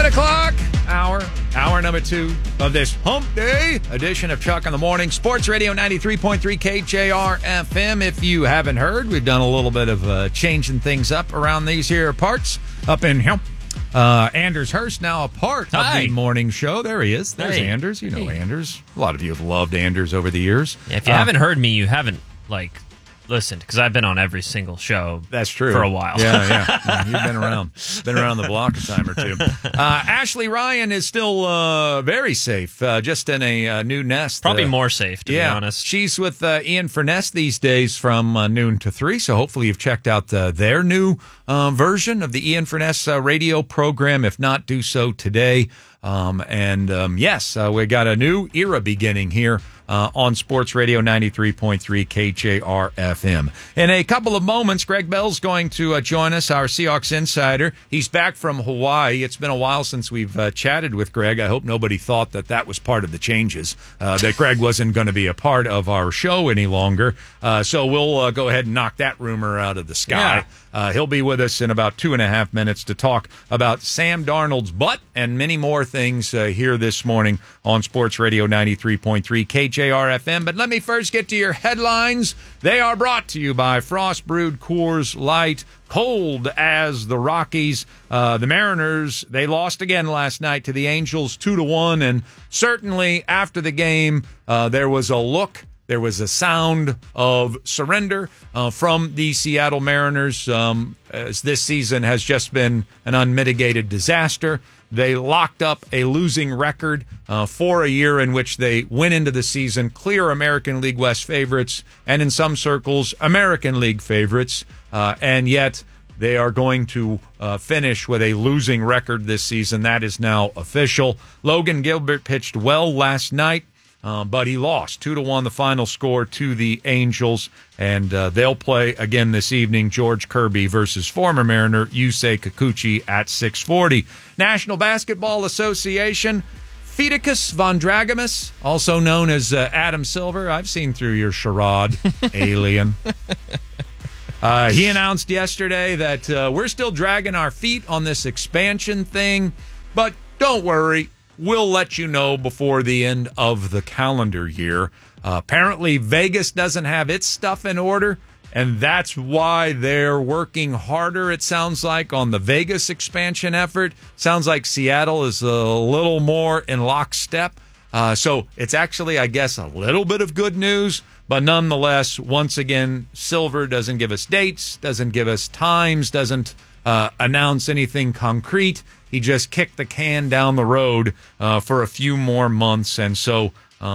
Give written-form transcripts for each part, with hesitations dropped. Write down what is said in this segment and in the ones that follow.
o'clock hour number 2 of this Hump Day edition of Chuck in the Morning. Sports Radio 93.3 KJR FM. If you haven't heard, we've done a little bit of changing things up around these here parts up in Anders Hurst, now a part of the morning show. There he is. There's Anders. You know Anders. A lot of you have loved Anders over the years. Yeah, if you haven't heard me, you haven't, listened, because I've been on every single show. That's true. For a while. Yeah. You've been around. Been around the block a time or two. Ashley Ryan is still very safe, just in a new nest. Probably more safe, to be honest. She's with Ian Furness these days from noon to 3, so hopefully you've checked out their new version of the Ian Furness radio program. If not, do so today. Yes, we got a new era beginning here on Sports Radio 93.3 KJR FM. In a couple of moments, Greg Bell's going to join us, our Seahawks insider. He's back from Hawaii. It's been a while since we've chatted with Greg. I hope nobody thought that was part of the changes, that Greg wasn't going to be a part of our show any longer. So we'll go ahead and knock that rumor out of the sky. Yeah. He'll be with us in about 2.5 minutes to talk about Sam Darnold's butt and many more things here this morning on Sports Radio 93.3 KJR FM. But let me first get to your headlines. They are brought to you by Frost Brewed Coors Light. Cold as the Rockies. The Mariners, they lost again last night to the Angels 2-1. And certainly after the game, there was a look. There was a sound of surrender from the Seattle Mariners, as this season has just been an unmitigated disaster. They locked up a losing record for a year in which they went into the season clear American League West favorites and in some circles American League favorites, and yet they are going to finish with a losing record this season. That is now official. Logan Gilbert pitched well last night. But he lost 2-1 the final score to the Angels, and they'll play again this evening, George Kirby versus former Mariner Yusei Kikuchi at 6:40. National Basketball Association, Fidikas Vondragamus, also known as Adam Silver. I've seen through your charade, alien. He announced yesterday that we're still dragging our feet on this expansion thing, but don't worry. We'll let you know before the end of the calendar year. Apparently, Vegas doesn't have its stuff in order, and that's why they're working harder, it sounds like, on the Vegas expansion effort. Sounds like Seattle is a little more in lockstep. So it's actually, I guess, a little bit of good news. But nonetheless, once again, Silver doesn't give us dates, doesn't give us times, doesn't announce anything concrete. He just kicked the can down the road for a few more months. And so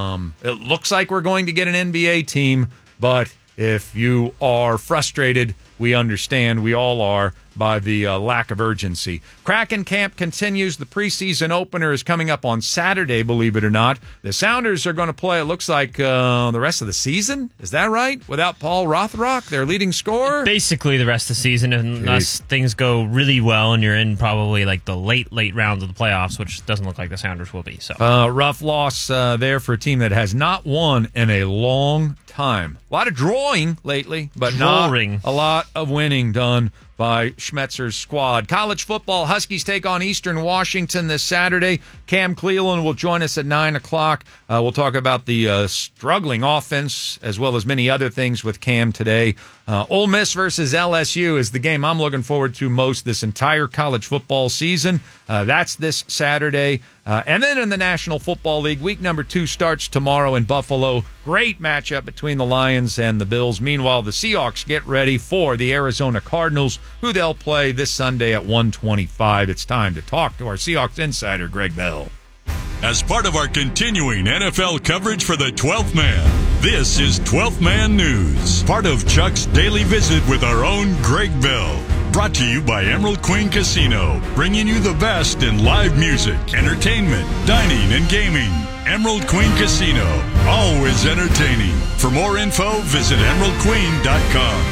it looks like we're going to get an NBA team. But if you are frustrated, we understand. We all are by the lack of urgency. Kraken camp continues. The preseason opener is coming up on Saturday, believe it or not. The Sounders are going to play, it looks like, the rest of the season. Is that right? Without Paul Rothrock, their leading scorer? Basically the rest of the season, unless things go really well and you're in probably the late rounds of the playoffs, which doesn't look like the Sounders will be. So rough loss there for a team that has not won in a long time. A lot of drawing lately, but not a lot of winning done by Schmetzer's squad. College football, Huskies take on Eastern Washington this Saturday. Cam Cleland will join us at 9 o'clock. We'll talk about the struggling offense as well as many other things with Cam today. Ole Miss versus LSU is the game I'm looking forward to most this entire college football season. That's this Saturday. And then in the National Football League, week number 2 starts tomorrow in Buffalo. Great matchup between the Lions and the Bills. Meanwhile, the Seahawks get ready for the Arizona Cardinals, who they'll play this Sunday at 1:25. It's time to talk to our Seahawks insider, Greg Bell. As part of our continuing NFL coverage for the 12th Man, this is 12th Man News, part of Chuck's daily visit with our own Greg Bell. Brought to you by Emerald Queen Casino, bringing you the best in live music, entertainment, dining, and gaming. Emerald Queen Casino, always entertaining. For more info, visit emeraldqueen.com.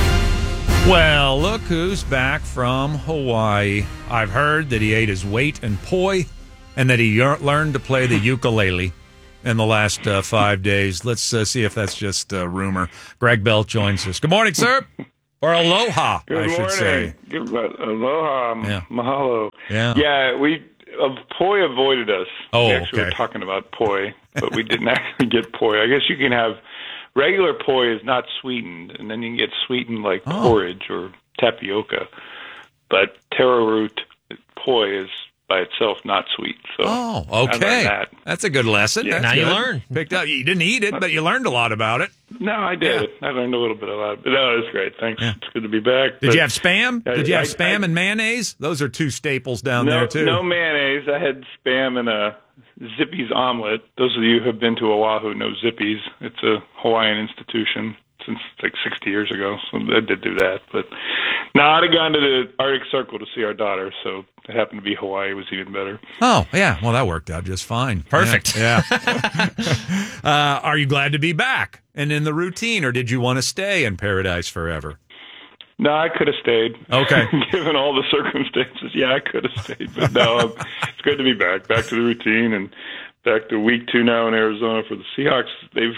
Well, look who's back from Hawaii. I've heard that he ate his weight in poi and that he learned to play the ukulele in the last 5 days. Let's see if that's just a rumor. Greg Bell joins us. Good morning, sir. Or aloha, Good I should morning. say. Aloha, Yeah. mahalo. Yeah. Yeah, Poi avoided us. Oh, we actually were talking about Poi, but we didn't actually get Poi. I guess you can have regular Poi is not sweetened, and then you can get sweetened like porridge or tapioca. But taro root Poi is by itself not sweet. So okay. That's a good lesson. Yeah. That's Now good. you learn. Picked up. You didn't eat it, but you learned a lot about it. No, I did. Yeah. I learned a little bit about it. But no, it's great. Thanks. Yeah. It's good to be back. Did you have Spam? Did you have Spam I, and mayonnaise? Those are two staples down there, too. No mayonnaise. I had Spam and a Zippy's omelet. Those of you who have been to Oahu know Zippy's. It's a Hawaiian institution since like 60 years ago, so I did do that. But no, I'd have gone to the Arctic Circle to see our daughter, so it happened to be Hawaii was even better. Oh, yeah. Well, that worked out just fine. Perfect. Yeah. Are you glad to be back and in the routine, or did you want to stay in paradise forever? No, I could have stayed. Okay. Given all the circumstances, yeah, I could have stayed. But no, it's good to be back to the routine and back to week 2 now in Arizona for the Seahawks.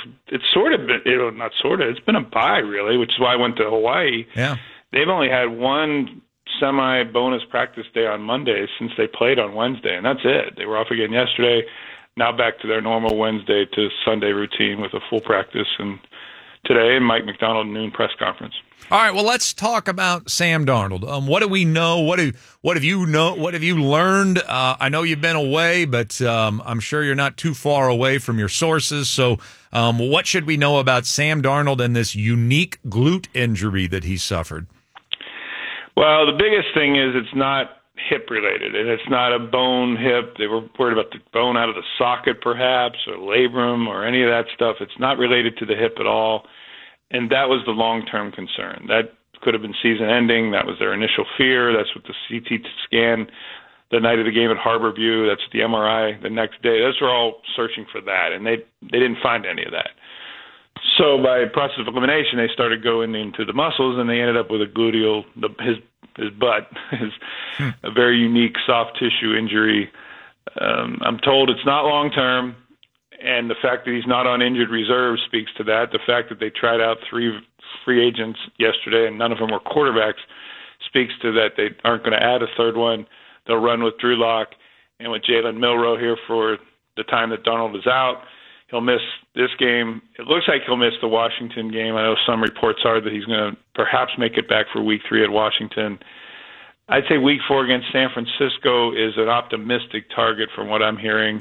It's been a bye, really, which is why I went to Hawaii. Yeah. They've only had one semi-bonus practice day on Monday since they played on Wednesday, and that's it. They were off again yesterday. Now back to their normal Wednesday to Sunday routine with a full practice, and today and Mike McDonald noon press conference. All right, well, let's talk about Sam Darnold. What do we know? What have you learned? I know you've been away, but I'm sure you're not too far away from your sources. So, what should we know about Sam Darnold and this unique glute injury that he suffered? Well, the biggest thing is it's not hip related, and it's not a bone hip. They were worried about the bone out of the socket, perhaps, or labrum, or any of that stuff. It's not related to the hip at all. And that was the long-term concern. That could have been season-ending. That was their initial fear. That's what the CT scan the night of the game at Harborview. That's the MRI the next day. Those were all searching for that, and they didn't find any of that. So by process of elimination, they started going into the muscles, and they ended up with a gluteal, his butt, a very unique soft tissue injury. I'm told it's not long-term. And the fact that he's not on injured reserve speaks to that. The fact that they tried out 3 free agents yesterday and none of them were quarterbacks speaks to that. They aren't going to add a third one. They'll run with Drew Lock and with Jalen Milroe here for the time that Darnold is out. He'll miss this game. It looks like he'll miss the Washington game. I know some reports are that he's going to perhaps make it back for week 3 at Washington. I'd say week 4 against San Francisco is an optimistic target from what I'm hearing.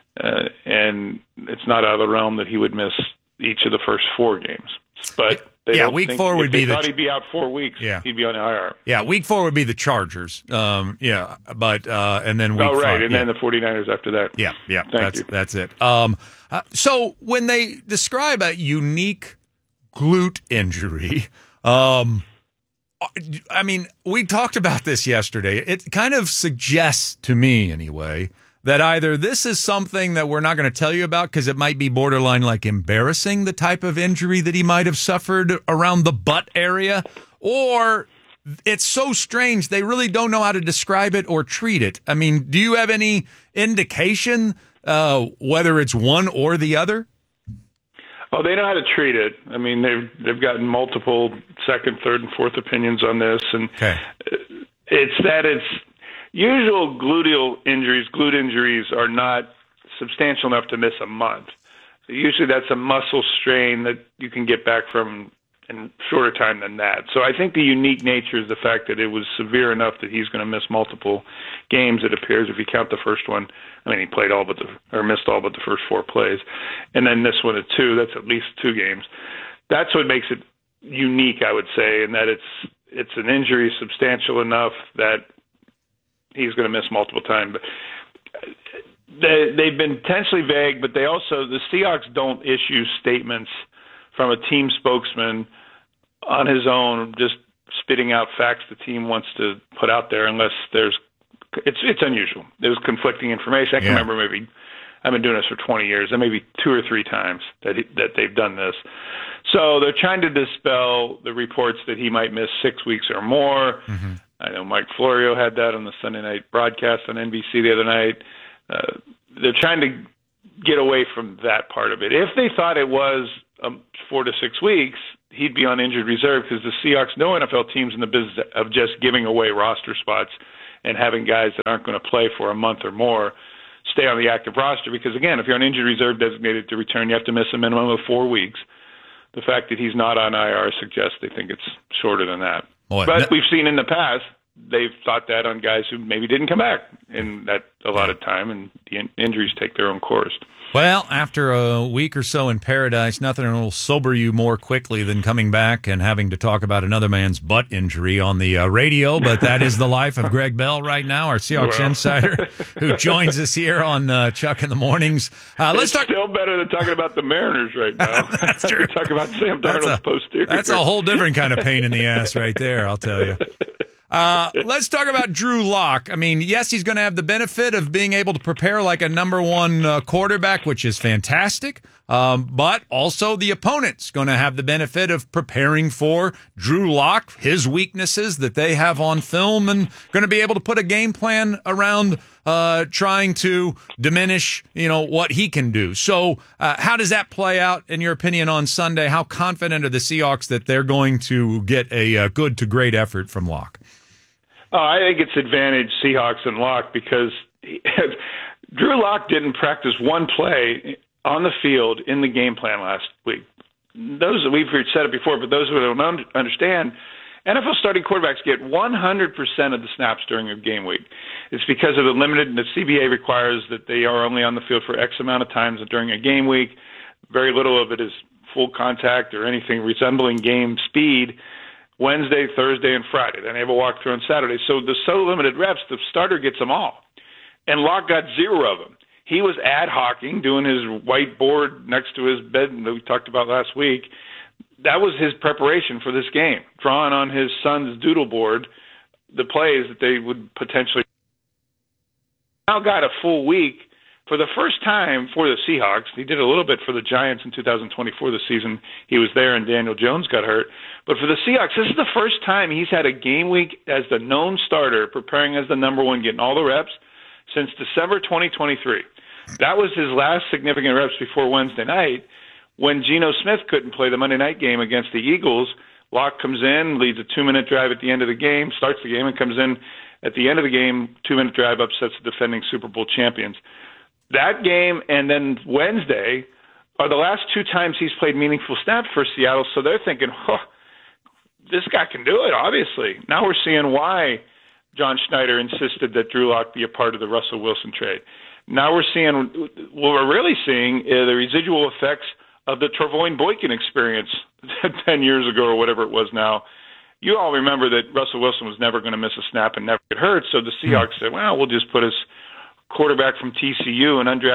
And it's not out of the realm that he would miss each of the first 4 games. But week 4 would be thought he'd be out 4 weeks. Yeah. He'd be on the IR. Yeah, week 4 would be the Chargers. And then week 5. And then the 49ers after that. Yeah. Thank you. That's it. So when they describe a unique glute injury, I mean, we talked about this yesterday. It kind of suggests to me, anyway, that either this is something that we're not going to tell you about because it might be borderline like embarrassing, the type of injury that he might have suffered around the butt area, or it's so strange they really don't know how to describe it or treat it. I mean, do you have any indication whether it's one or the other? Oh, they know how to treat it. I mean, they've gotten multiple second, third, and fourth opinions on this, and it's usual glute injuries are not substantial enough to miss a month. So usually that's a muscle strain that you can get back from in shorter time than that. So I think the unique nature is the fact that it was severe enough that he's going to miss multiple games, it appears, if you count the first one. I mean, he played missed all but the first 4 plays. And then this one at 2, that's at least 2 games. That's what makes it unique, I would say, in that it's an injury substantial enough that he's going to miss multiple times. But they've been intentionally vague, but the Seahawks don't issue statements from a team spokesman on his own, just spitting out facts the team wants to put out there unless it's unusual. There's conflicting information. I can remember I've been doing this for 20 years, and maybe 2 or 3 times that they've done this. So they're trying to dispel the reports that he might miss 6 weeks or more. Mm-hmm. I know Mike Florio had that on the Sunday night broadcast on NBC the other night. They're trying to get away from that part of it. If they thought it was 4 to 6 weeks, he'd be on injured reserve because the Seahawks, no NFL team's in the business of just giving away roster spots and having guys that aren't going to play for a month or more stay on the active roster. Because, again, if you're on injury reserve designated to return, you have to miss a minimum of 4 weeks. The fact that he's not on IR suggests they think it's shorter than that. But we've seen in the past, they've thought that on guys who maybe didn't come back in that a lot of time, and the injuries take their own course. Well, after a week or so in paradise, nothing will sober you more quickly than coming back and having to talk about another man's butt injury on the radio. But that is the life of Greg Bell right now, our Seahawks insider, who joins us here on Chuck in the Mornings. Let's talk. Still better than talking about the Mariners right now. That's true. Talk about Sam Darnold's posterior. That's a whole different kind of pain in the ass right there, I'll tell you. Let's talk about Drew Lock. I mean, yes, he's going to have the benefit of being able to prepare like a number one quarterback, which is fantastic. But also the opponent's going to have the benefit of preparing for Drew Lock, his weaknesses that they have on film, and going to be able to put a game plan around trying to diminish, what he can do. So how does that play out, in your opinion, on Sunday? How confident are the Seahawks that they're going to get a good to great effort from Lock? I think it's advantage Seahawks and Lock because Drew Lock didn't practice one play on the field in the game plan last week. We've said it before, but those who don't understand, NFL starting quarterbacks get 100% of the snaps during a game week. It's because of the CBA requires that they are only on the field for X amount of times during a game week. Very little of it is full contact or anything resembling game speed. Wednesday, Thursday, and Friday. Then they have a walkthrough on Saturday. So the so limited reps, the starter gets them all. And Locke got 0 of them. He was ad hocing, doing his whiteboard next to his bed that we talked about last week. That was his preparation for this game, drawing on his son's doodle board the plays that they would potentially. Now got a full week. For the first time for the Seahawks, he did a little bit for the Giants in 2024, the season he was there and Daniel Jones got hurt. But for the Seahawks, this is the first time he's had a game week as the known starter, preparing as the number one, getting all the reps, since December 2023. That was his last significant reps before Wednesday night when Geno Smith couldn't play the Monday night game against the Eagles. Locke comes in, leads a 2-minute drive at the end of the game, starts the game, and comes in at the end of the game, 2-minute drive, upsets the defending Super Bowl champions. That game and then Wednesday are the last 2 times he's played meaningful snaps for Seattle, so they're thinking, this guy can do it, obviously. Now we're seeing why John Schneider insisted that Drew Lock be a part of the Russell Wilson trade. Now we're seeing, what we're really seeing is the residual effects of the Travoin Boykin experience 10 years ago or whatever it was now. You all remember that Russell Wilson was never going to miss a snap and never get hurt, so the Seahawks said, well, we'll just put his quarterback from TCU and undrafted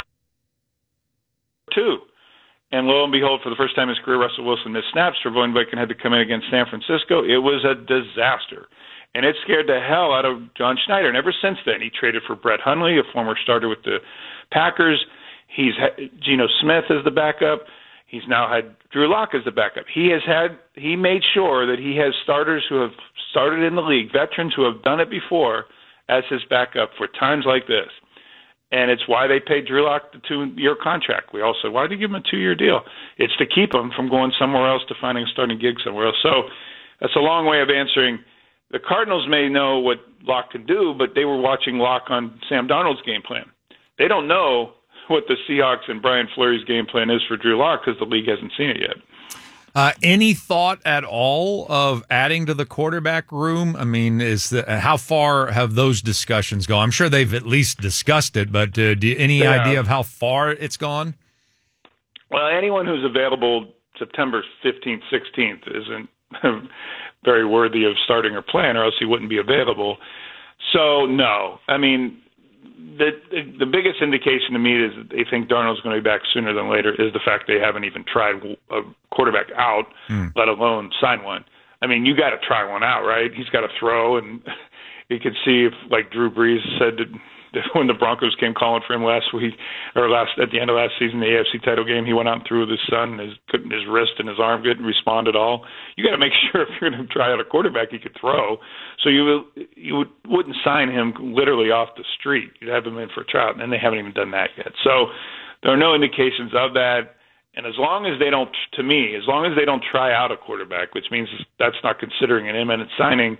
2. And lo and behold, for the first time in his career, Russell Wilson missed snaps. Travoin Boykin had to come in against San Francisco. It was a disaster. And it scared the hell out of John Schneider. And ever since then, he traded for Brett Hundley, a former starter with the Packers. He's had Geno Smith as the backup. He's now had Drew Lock as the backup. He made sure that he has starters who have started in the league, veterans who have done it before, as his backup for times like this. And it's why they paid Drew Lock the 2-year contract. We all said, why did they give him a 2-year deal? It's to keep him from going somewhere else to finding a starting gig somewhere else. So that's a long way of answering. The Cardinals may know what Lock can do, but they were watching Lock on Sam Darnold's game plan. They don't know what the Seahawks and Brian Fleury's game plan is for Drew Lock because the league hasn't seen it yet. Any thought at all of adding to the quarterback room? I mean, how far have those discussions gone? I'm sure they've at least discussed it, but any idea of how far it's gone? Well, anyone who's available September 15th, 16th isn't very worthy of starting or playing, or else he wouldn't be available. So, no. I mean, the biggest indication to me is that they think Darnold's going to be back sooner than later is the fact they haven't even tried a quarterback out, let alone sign one. I mean, you got to try one out, right? He's got to throw, and you could see if, like Drew Brees said that when the Broncos came calling for him last week, or at the end of last season, the AFC title game, he went out and threw with his son, his wrist and his arm couldn't respond at all. You got to make sure if you're going to try out a quarterback, he could throw. So you wouldn't sign him literally off the street. You'd have him in for a tryout, and they haven't even done that yet. So there are no indications of that. And as long as they don't try out a quarterback, which means that's not considering an imminent signing,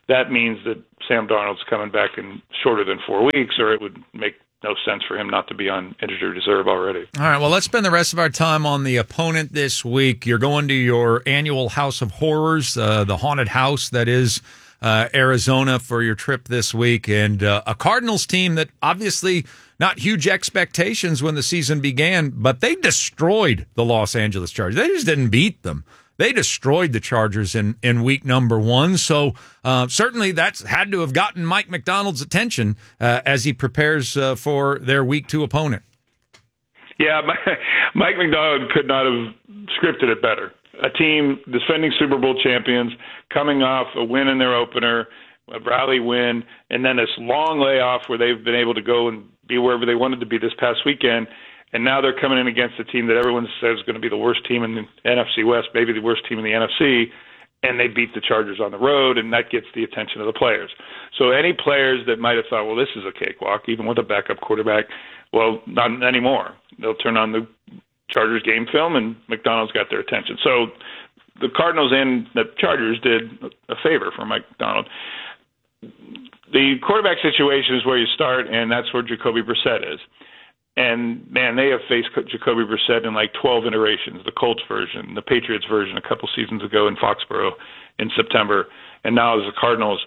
that means that Sam Darnold's coming back in shorter than 4 weeks, or it would make no sense for him not to be on injured reserve already. All right, well, let's spend the rest of our time on the opponent this week. You're going to your annual House of Horrors, the haunted house that is Arizona, for your trip this week, and a Cardinals team that obviously not huge expectations when the season began, but they destroyed the Los Angeles Chargers. They just didn't beat them. They destroyed the Chargers in week number 1. So certainly that's had to have gotten Mike Macdonald's attention as he prepares for their week 2 opponent. Yeah, Mike Macdonald could not have scripted it better. A team defending Super Bowl champions, coming off a win in their opener, a rally win, and then this long layoff where they've been able to go and be wherever they wanted to be this past weekend. And now they're coming in against a team that everyone says is going to be the worst team in the NFC West, maybe the worst team in the NFC, and they beat the Chargers on the road, and that gets the attention of the players. So any players that might have thought, well, this is a cakewalk, even with a backup quarterback, well, not anymore. They'll turn on the Chargers game film, and McDonald's got their attention. So the Cardinals and the Chargers did a favor for Mike Macdonald. The quarterback situation is where you start, and that's where Jacoby Brissett is. And, man, they have faced Jacoby Brissett in like 12 iterations, the Colts version, the Patriots version a couple seasons ago in Foxborough in September, and now as the Cardinals.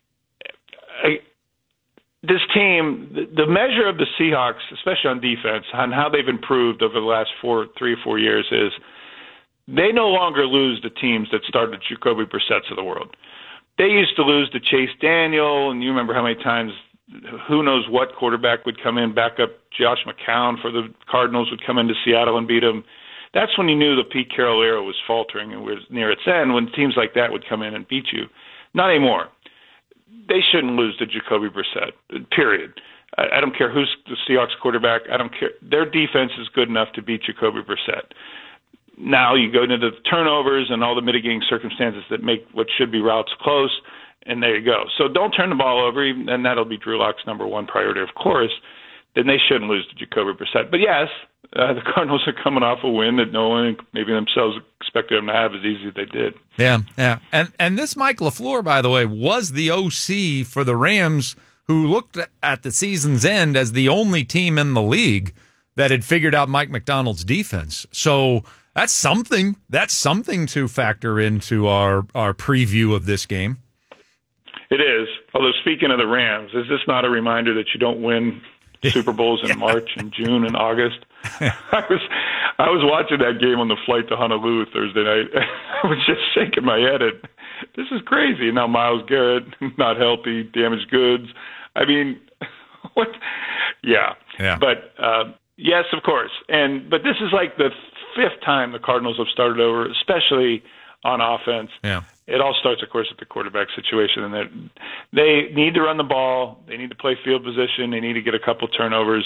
This team, the measure of the Seahawks, especially on defense, on how they've improved over the last 3 or 4 years is they no longer lose to teams that started Jacoby Brissett's of the world. They used to lose to Chase Daniel, and you remember how many times who knows what quarterback would come in, back up Josh McCown for the Cardinals would come into Seattle and beat them. That's when you knew the Pete Carroll era was faltering and was near its end, when teams like that would come in and beat you. Not anymore. They shouldn't lose to Jacoby Brissett, period. I don't care who's the Seahawks quarterback. I don't care. Their defense is good enough to beat Jacoby Brissett. Now you go into the turnovers and all the mitigating circumstances that make what should be routes close, and there you go. So don't turn the ball over, and that'll be Drew Lock's number one priority, of course. Then they shouldn't lose to Jacoby Brissett. But yes, the Cardinals are coming off a win that no one, maybe themselves, expected them to have as easy as they did. Yeah. And this Mike LaFleur, by the way, was the OC for the Rams, who looked at the season's end as the only team in the league that had figured out Mike Macdonald's defense. So that's something. That's something to factor into our preview of this game. It is. Although, speaking of the Rams, is this not a reminder that you don't win Super Bowls in March and June and August? I was watching that game on the flight to Honolulu Thursday night. I was just shaking my head at, this is crazy. Now Myles Garrett, not healthy, damaged goods. I mean, what? Yeah. But yes, of course. But this is like the fifth time the Cardinals have started over, especially on offense. Yeah. It all starts, of course, at the quarterback situation, and they need to run the ball. They need to play field position. They need to get a couple turnovers.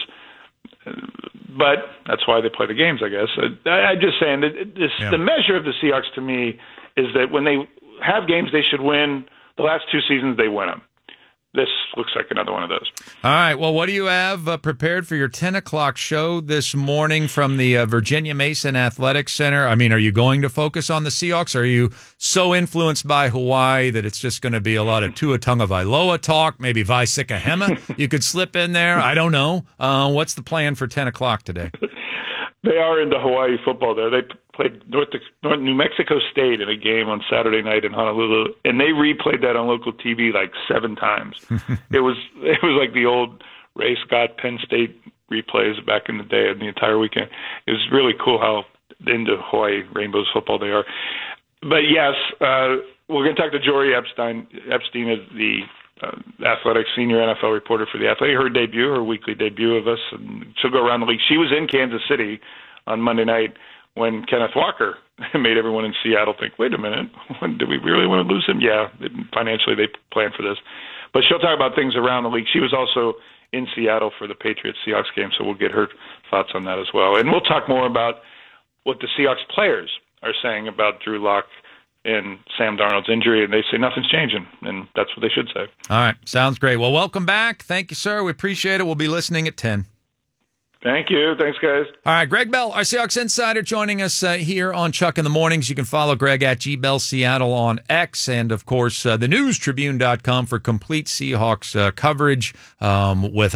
But that's why they play the games, I guess. I'm just saying that the measure of the Seahawks to me is that when they have games they should win, the last two seasons they win them. This looks like another one of those. All right. Well, what do you have prepared for your 10 o'clock show this morning from the Virginia Mason Athletic Center? I mean, are you going to focus on the Seahawks? Or are you so influenced by Hawaii that it's just going to be a lot of Tua Tagovailoa talk, maybe Vai Sikahema you could slip in there? I don't know. What's the plan for 10 o'clock today? They are into Hawaii football there. They played New Mexico State in a game on Saturday night in Honolulu, and they replayed that on local TV like 7 times. It was like the old Ray Scott Penn State replays back in the day of the entire weekend. It was really cool how into Hawaii Rainbows football they are. But yes, we're going to talk to Jory Epstein. Epstein is the Athletic senior NFL reporter for the Athletic. Her weekly debut of us, and she'll go around the league. She was in Kansas City on Monday night when Kenneth Walker made everyone in Seattle think, wait a minute, do we really want to lose him? Yeah, financially they planned for this. But she'll talk about things around the league. She was also in Seattle for the Patriots-Seahawks game, so we'll get her thoughts on that as well. And we'll talk more about what the Seahawks players are saying about Drew Lock and Sam Darnold's injury, and they say nothing's changing, and that's what they should say. All right, sounds great. Well, welcome back. Thank you, sir. We appreciate it. We'll be listening at 10. Thank you. Thanks, guys. All right, Greg Bell, our Seahawks insider, joining us here on Chuck in the Mornings. You can follow Greg at GBellSeattle on X, and, of course, thenewstribune.com for complete Seahawks coverage with